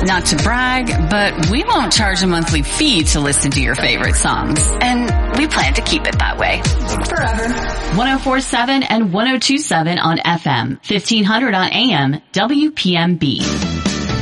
Not to brag, but we won't charge a monthly fee to listen to your favorite songs. And we plan to keep it that way. Forever. 104.7 and 102.7 on FM, 1500 on AM, WPMB.